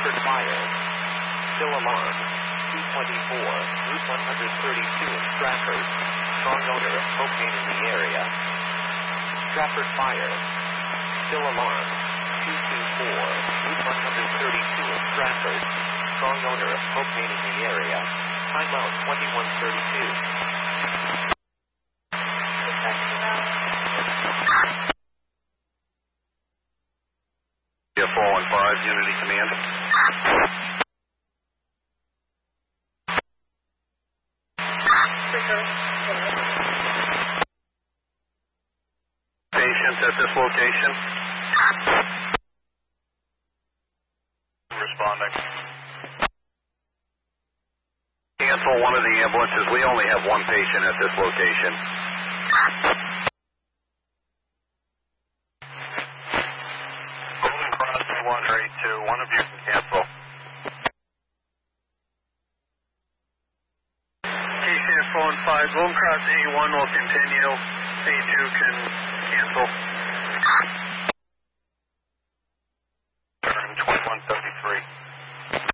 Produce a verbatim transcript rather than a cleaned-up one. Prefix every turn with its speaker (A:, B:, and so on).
A: Stratford Fire. Still alarm. two twenty-four, Route one thirty-two in Stratford. Strong odor of propane in the area. Stratford Fire. Still alarm. two twenty-four, Route one thirty-two in Stratford. Strong odor of propane in the area. Timeout twenty-one thirty-two.
B: four one five, Unity Command. Patient at this location. Responding. Cancel one of the ambulances. We only have one patient at this location. Golden Cross one or eight two. One of you can cancel. K C F four one five. Golden Cross A one will continue. A two can cancel.